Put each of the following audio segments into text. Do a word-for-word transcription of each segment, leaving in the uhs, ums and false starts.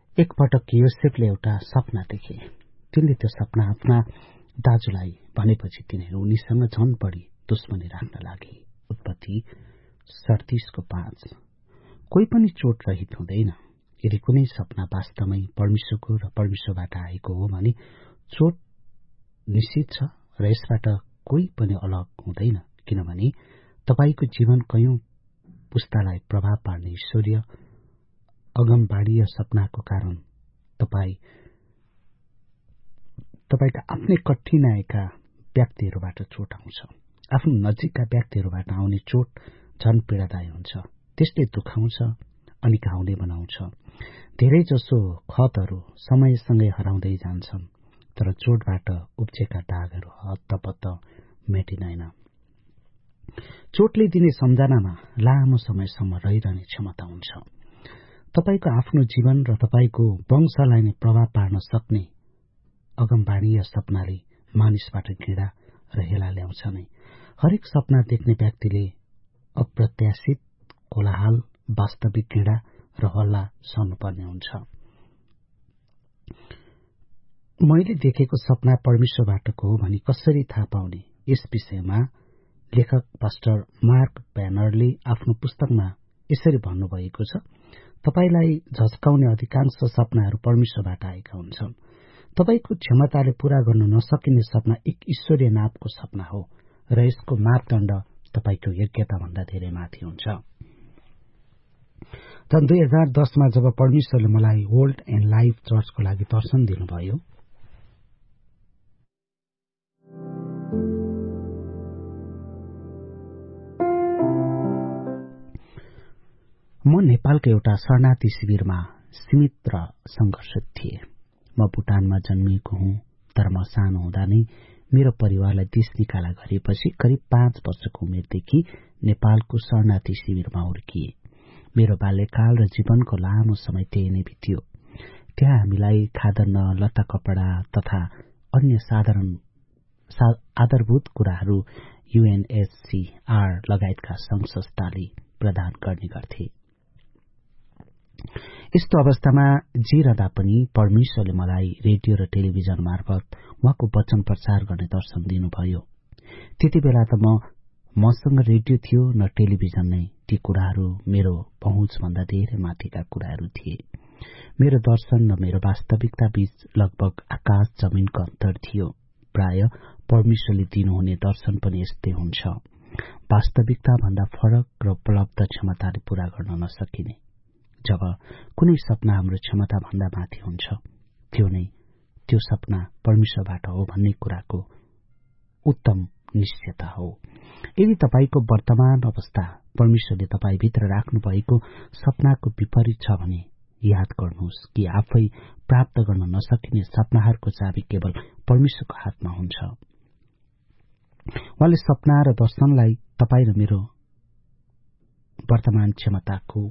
एकपटक योसेफले एउटा सपना देखे। तिनले त्यो सपना आफ्ना दाजुलाई भनेपछि तिनीहरू उनीसँग झन बढी दुश्मनी राख्न लागे। उत्पत्ति सडतिसको पाँच। कोही पनि चोट रहित हुँदैन। यदि कुनै सपना वास्तवमै परमेश्वरको र परमेश्वरबाट आएको हो भने चोट निश्चित छ र यसबाट कोही पनि अलग हुँदैन, किनभने तपाईको जीवन कयौं पुस्तालाई प्रभाव पार्ने ईश्वरीय अगमबाडीय सपनाको कारण तपाई तपाईका आफ्नै कठिनाइका व्यक्तिहरूबाट चोट आउँछ। आफ्नो नजिकका व्यक्तिहरूबाट आउने चोट झन पीडादायी हुन्छ। त्यसले दुखाउँछ अनि घाउने बनाउँछ। धेरै जसो खतहरू समयसँगै हराउँदै जान्छन्, तर चोटबाट उब्जेका दागहरू हत्तपत्त मेटिँदैन। चोटले दिने सम्झनामा लामो समयसम्म रहिरहने क्षमता हुन्छ। तपाईको आफ्नो जीवन र तपाईको वंशलाई नै प्रभाव पार्न सक्ने अगमबाडीय सपनाले मानिसबाट घृणा र हेला ल्याउँछ नै। हरेक सपना देख्ने व्यक्तिले अप्रत्याशित कोलाहल, वास्तविक घृणा र हल्ला सहनुपर्ने हुन्छ। मैले देखेको सपना परमेश्वरबाटको हो भनी कसरी थाहा पाउने? यस विषयमा लेखक पास्टर मार्क ब्यानरले आफ्नो पुस्तकमा यसरी भन्नुभएको छ। तपाईलाई झस्काउने अधिकांश सपनाहरू परमेश्वरबाट आएका हुन्छन्। तपाईको क्षमताले पूरा गर्न नसकिने सपना एक ईश्वरीय नापको सपना हो र यसको मापदण्ड तपाईको योग्यता भन्दा धेरै माथि हुन्छ। सन् दुई हजार दसमा जब परमेश्वरले मलाई वर्ल्ड एन्ड लाइफ चर्चको लागि दर्शन दिनुभयो, म नेपालको एउटा शरणार्थी शिविरमा सीमित र संघर्षित थिए। म भुटानमा जन्मिएको हुँ, तर म सानो हुँदा नै मेरो परिवारलाई देश निकाला गरेपछि करिब पाँच वर्षको उमेरदेखि नेपालको शरणार्थी शिविरमा हुर्किए। मेरो बाल्यकाल र जीवनको लामो समय त्यही नै बित्यो। त्यहाँ हामीलाई खाद्यान्न, लत्ता कपडा तथा अन्य साधारण आधारभूत कुराहरू यूएनएचसीआर लगायतका संघ संस्थाले प्रदान गर्ने गर्थे। यस्तो अवस्थामा जिरहँदा पनि परमेश्वरले मलाई रेडियो र टेलिभिजन मार्फत उहाँको वचन प्रचार गर्ने दर्शन दिनुभयो। त्यति बेला त म मसँग रेडियो थियो न टेलिभिजन नै। ती कुराहरू मेरो पहुँचभन्दा धेरै माथिका कुराहरू थिए। मेरो दर्शन र मेरो वास्तविकता बीच लगभग आकाश जमिनको अन्तर थियो। प्राय परमेश्वरले दिनुहुने दर्शन पनि यस्तै हुन्छ, वास्तविकता भन्दा फरक र उपलब्ध क्षमताले पूरा गर्न नसकिने। जब कुनै सपना हाम्रो क्षमता भन्दा माथि हुन्छ, त्यो नै त्यो सपना परमेश्वरबाट हो भन्ने कुराको उत्तम निश्चयता हो। यदि तपाईको वर्तमान अवस्था परमेश्वरले तपाईभित्र राख्नु भएको सपनाको विपरीत छ भने याद गर्नुहोस् कि आफै प्राप्त गर्न नसकिने सपनाहरूको चाबी केवल परमेश्वरको हातमा हुन्छ। उहाँले सपना र दर्शनलाई तपाईँ र मेरो वर्तमान क्षमताको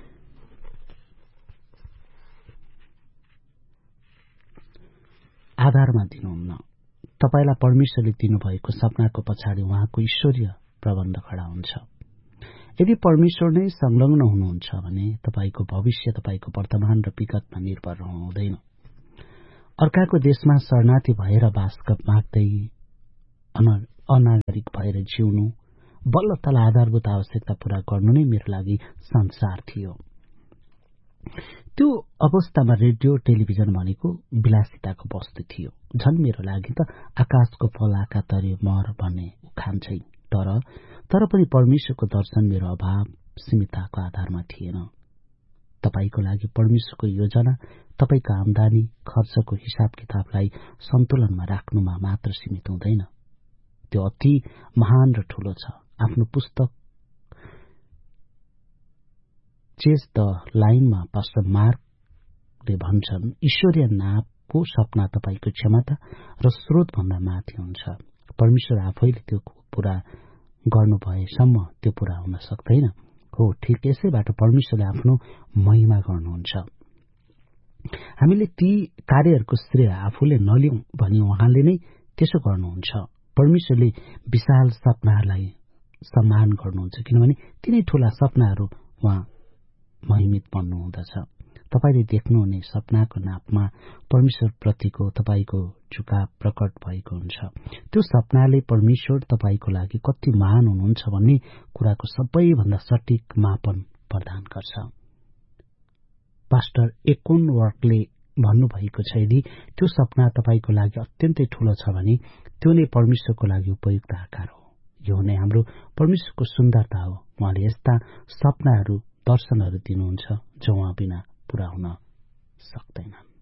आधारमा दिनुहुन्न। तपाईलाई परमेश्वरले दिनुभएको सपनाको पछाडि उहाँको ईश्वरीय प्रबन्ध खडा हुन्छ। यदि परमेश्वर नै संलग्न हुनुहुन्छ भने तपाईको भविष्य तपाईको वर्तमान र विगतमा निर्भर हुँदैन। अर्काको देशमा शरणार्थी भएर बास माग्दै अनागरिक भएर जिउनु, बल्ल तल आधारभूत आवश्यकता पूरा गर्नु नै मेरो लागि संसार थियो। त्यो अवस्थामा रेडियो टेलिभिजन भनेको विलासिताको वस्तु थियो। झन् मेरो लागि त आकाशको फल आका तरे मर भन्ने उखान छै। तर तर पनि परमेश्वरको दर्शन मेरो अभाव सीमितताको आधारमा थिएन। तपाईको लागि परमेश्वरको योजना तपाईको आमदानी खर्चको हिसाब किताबलाई सन्तुलनमा राख्नुमा मात्र सीमित हुँदैन, त्यो अति महान र ठूलो छ। आफ्नो पुस्तक चेज द लाइनमा पास्टर मार्कले भन्छन्, ईश्वरीय नापको सपना तपाईको क्षमता र स्रोत भन्दा माथि हुन्छ। परमेश्वर आफैले त्यो पूरा गर्नु भएसम्म त्यो पूरा हुन सक्दैन। हो, ठिक यसैबाट परमेश्वरले आफ्नो महिमा गर्नुहुन्छ। हामीले ती कार्यहरूको श्रेय आफूले नलिउँ भनी उहाँले नै त्यसो गर्नुहुन्छ। परमेश्वरले विशाल सपनाहरूलाई सम्मान गर्नुहुन्छ, किनभने तिनै ठूला सपनाहरू उहाँ महिमित बन्नुहुँदछ। तपाईले देख्नुहुने सपनाको नापमा परमेश्वरप्रतिको तपाईको झुकाव प्रकट भएको हुन्छ। त्यो सपनाले परमेश्वर तपाईको लागि कति महान हुनुहुन्छ भन्ने कुराको सबैभन्दा सटीक मापन प्रदान गर्छ। पास्टर एकोन वर्कले भन्नुभएको छ, यदि त्यो सपना तपाईको लागि अत्यन्तै ठूलो छ भने त्यो नै परमेश्वरको लागि उपयुक्त आकार हो। यो नै हाम्रो परमेश्वरको सुन्दरता हो। उहाँले यस्ता सपनाहरू, दर्शनहरू दिनुहुन्छ जो उहाँ बिना पूरा हुन सक्दैनन्।